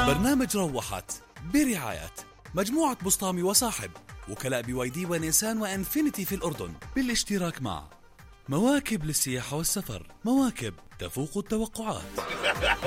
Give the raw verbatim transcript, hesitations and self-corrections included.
برنامج روحت برعاية مجموعة بسطامي وصاحب، وكلاء بي واي دي ونيسان وانفينيتي في الأردن، بالاشتراك مع مواكب للسياحة والسفر، مواكب تفوق التوقعات.